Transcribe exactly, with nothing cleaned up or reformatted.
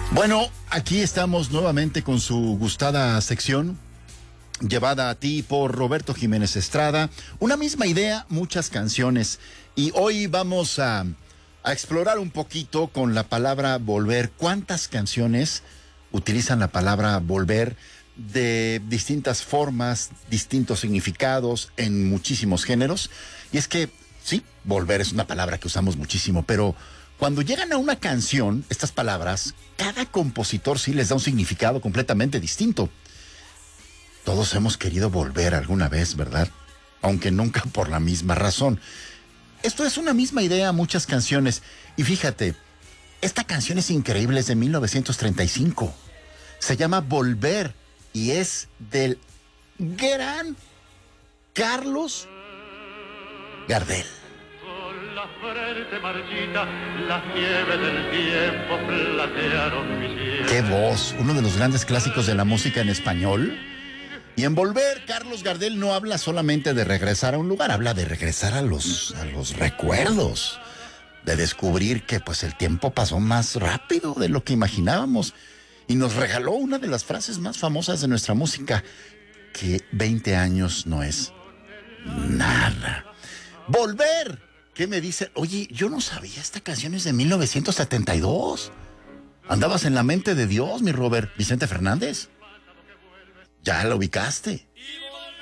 Bueno, aquí estamos nuevamente con su gustada sección, llevada a ti por Roberto Jiménez Estrada. Una misma idea, muchas canciones. Y hoy vamos a, a explorar un poquito con la palabra volver. ¿Cuántas canciones utilizan la palabra volver de distintas formas, distintos significados, en muchísimos géneros? Y es que, sí, volver es una palabra que usamos muchísimo, pero cuando llegan a una canción, estas palabras, cada compositor sí les da un significado completamente distinto. Todos hemos querido volver alguna vez, ¿verdad? Aunque nunca por la misma razón. Esto es una misma idea, muchas canciones. Y fíjate, esta canción es increíble, es de mil novecientos treinta y cinco. Se llama Volver y es del gran Carlos Gardel. La frente marchita, las nieves del tiempo platearon mi cielo. ¡Qué voz! Uno de los grandes clásicos de la música en español. Y en Volver, Carlos Gardel no habla solamente de regresar a un lugar, habla de regresar a los, a los recuerdos, de descubrir que pues el tiempo pasó más rápido de lo que imaginábamos. Y nos regaló una de las frases más famosas de nuestra música, que veinte años no es nada. ¡Volver! ¿Qué me dice? Oye, yo no sabía, esta canción es de mil novecientos setenta y dos. ¿Andabas en la mente de Dios, mi Robert? ¿Vicente Fernández? ¿Ya la ubicaste?